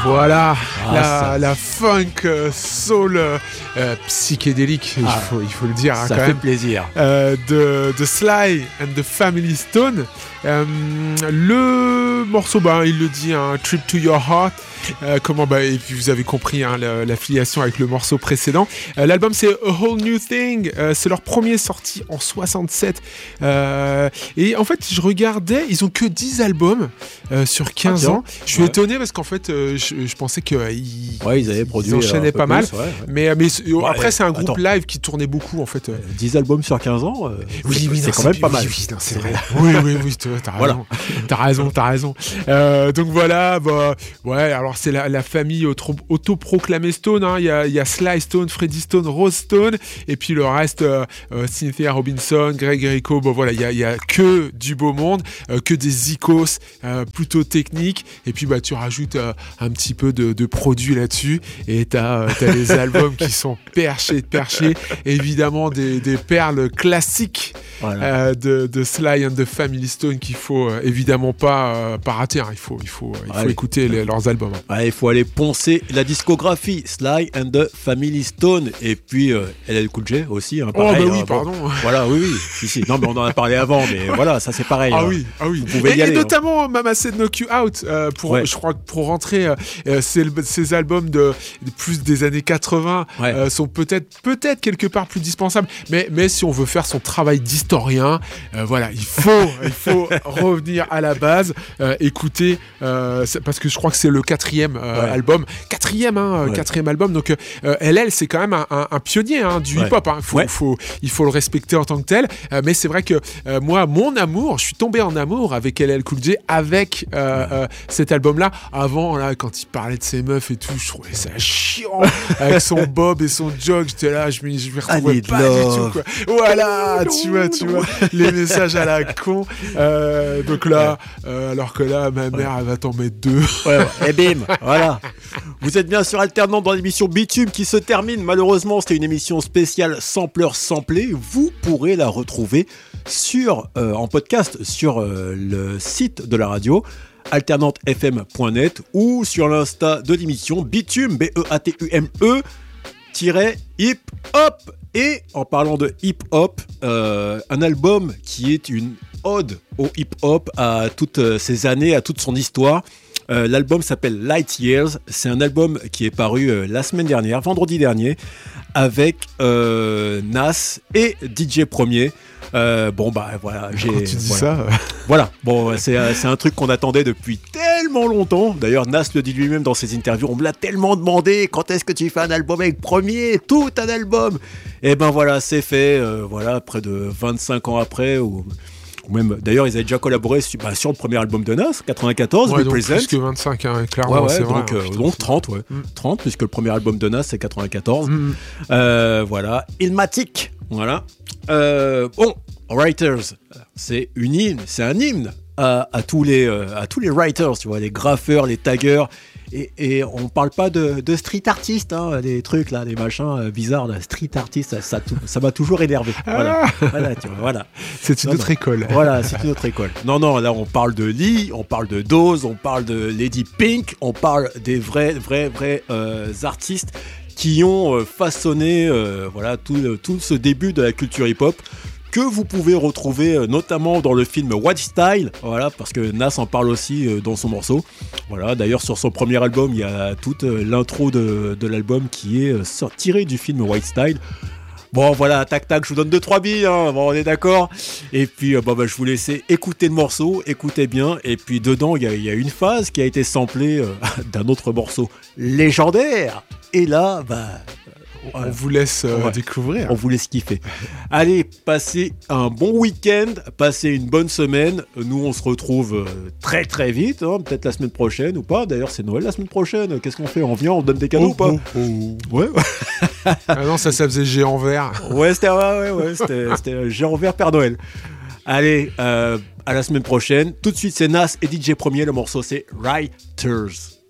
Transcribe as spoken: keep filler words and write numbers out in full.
Voilà, Ah, la, ça- la funk euh, soul euh, euh, psychédélique, il, Ah, faut, il faut le dire hein, Ça quand fait même, plaisir. euh, de, de Sly and the Family Stone. Euh, le morceau, bah, il le dit, un Trip to Your Heart. Euh, comment bah, et puis vous avez compris hein, la- l'affiliation avec le morceau précédent. Euh, l'album c'est A Whole New Thing. Euh, c'est leur premier sorti en soixante-sept. Euh, et en fait, je regardais, ils ont que dix albums euh, sur quinze Ah, tiens. ans. Je suis Ouais. étonné parce qu'en fait, euh, je, je pensais qu'ils euh, ils- Ouais, ils avaient produit. ils enchaînaient un peu pas mal. plus, ouais, ouais. Mais, mais euh, Ouais, après, c'est un groupe attends. live qui tournait beaucoup en fait. euh. dix albums sur quinze ans, euh, Oui, c'est, oui, c'est non, quand même pas oui, mal. oui, non, c'est vrai. Oui, oui, oui, t'as, t'as Voilà. raison. T'as raison, t'as raison. Euh, donc voilà, bah, ouais, alors c'est la, la famille auto- autoproclamée Stone. hein. Il y, a, il y a Sly Stone, Freddie Stone, Rose Stone, et puis le reste, euh, euh, Cynthia Robinson, Greg Errico. Bon voilà, il y a, il y a que du beau monde, euh, que des zikos euh, plutôt techniques. Et puis bah tu rajoutes euh, un petit peu de, de produits là-dessus, et t'as, euh, t'as les albums qui sont perchés, perchés. Évidemment des, des perles classiques. Voilà. Euh, de, de Sly and the Family Stone qu'il faut euh, évidemment pas, euh, pas rater. hein. Il faut, il faut, il faut Allez. écouter les- leurs albums. hein. Ouais, il faut aller poncer la discographie Sly and the Family Stone et puis euh, L L Cool J aussi. Hein, Oh pareil, bah oui, hein, bon. pardon. Voilà, oui, oui. Si, si. Non, mais on en a parlé avant, mais voilà, ça c'est pareil. Ah hein. oui, ah oui. Vous pouvez et, y et aller, notamment Mama Said Knock You Out. euh, pour, Ouais. Je crois que pour rentrer, euh, euh, c'est le- ces albums de, de plus des années quatre-vingts Ouais. euh, sont peut-être, peut-être quelque part plus dispensables. Mais, mais si on veut faire son travail d'historien, euh, voilà, il faut, il faut revenir à la base, euh, écouter, euh, c'est- parce que je crois que c'est le quatrième euh, Ouais. album, quatrième, hein, Ouais. quatrième album. Donc euh, L L, c'est quand même un, un- un pionnier hein, du Ouais. hip-hop. hein. Faut, Ouais. faut, il faut le respecter en tant que tel. Euh, mais c'est vrai que euh, moi, mon amour, je suis tombé en amour avec L L Cool J, avec euh, euh, cet album-là. Avant, là, quand il parlait de ses meufs et tout, je trouvais ça chiant. Avec son bob et son jog, j'étais là, je m'y je m'y retrouvais need pas du love. tout. Quoi. Voilà, tu vois, tu vois, les messages à la con. Euh, donc là, euh, alors que là, ma mère, elle va t'en mettre deux. Ouais, ouais. Et bim, voilà. Vous êtes bien sur Alternant dans l'émission Bitume qui se termine. Malheureusement, c'était une émission spéciale sampleur samplé. Vous pourrez la retrouver sur, euh, en podcast sur euh, le site de la radio alternante f m point net ou sur l'insta de l'émission Bitume, B E A T U M E, tiré hip-hop. Et en parlant de hip-hop, euh, un album qui est une ode au hip-hop, à toutes ces années, à toute son histoire. Euh, l'album s'appelle Light Years. C'est un album qui est paru euh, la semaine dernière, vendredi dernier, avec euh, Nas et D J Premier. Euh, bon bah voilà, j'ai. Quand tu dis voilà. ça, Voilà, bon, c'est, euh, c'est un truc qu'on attendait depuis tellement longtemps. D'ailleurs, Nas le dit lui-même dans ses interviews, on me l'a tellement demandé, quand est-ce que tu fais un album avec Premier, tout un album. Et ben voilà, c'est fait, euh, voilà, près de vingt-cinq ans après, ou, ou même, d'ailleurs, ils avaient déjà collaboré sur, bah, sur le premier album de Nas, quatre-vingt-quatorze, ouais, donc Represent. plus que vingt-cinq, hein, clairement, Ouais, ouais, c'est donc, vrai. euh, hein, putain, donc c'est- trente, ouais. Mm. trente, puisque le premier album de Nas, c'est quatre-vingt-quatorze. Mm. Euh, voilà, Illmatic, voilà. Euh, bon, Writers, c'est une hymne, c'est un hymne à, à tous les euh, à tous les writers, tu vois, les graffeurs, les taggers. Et, et on parle pas de, de street artistes, hein, des trucs là, des machins euh, bizarres, de street artistes, ça, ça, tout- ça m'a toujours énervé. Voilà, voilà, tu vois, voilà. C'est une Non, autre non. école. Voilà, c'est une autre école. Non, non, là on parle de Lee, on parle de Dose, on parle de Lady Pink, on parle des vrais, vrais, vrais euh, artistes qui ont euh, façonné euh, voilà, tout, le- tout ce début de la culture hip-hop, que vous pouvez retrouver euh, notamment dans le film White Style, voilà, parce que Nas en parle aussi euh, dans son morceau. Voilà, d'ailleurs sur son premier album, il y a toute euh, l'intro de, de l'album qui est euh, sort- tirée du film White Style. Bon voilà, tac tac, je vous donne deux trois billes, hein. Bon, on est d'accord. Et puis euh, bon, bah, je vous laisse écouter le morceau, écoutez bien. Et puis dedans, il y, a- il y a une phase qui a été samplée euh, d'un autre morceau légendaire. Et là, bah, On vous laisse euh, Ouais. découvrir. on vous laisse kiffer. Allez, passez un bon week-end, passez une bonne semaine. Nous, on se retrouve euh, très très vite, hein, peut-être la semaine prochaine ou pas. D'ailleurs, c'est Noël la semaine prochaine. Qu'est-ce qu'on fait? On vient, on donne des cadeaux ou pas? Ouais, Ah non, ça, ça faisait géant vert. ouais, c'était ouais, ouais, ouais, c'était, c'était géant vert Père Noël. Allez, euh, à la semaine prochaine. Tout de suite, c'est Nas et D J Premier. Le morceau, c'est Writers.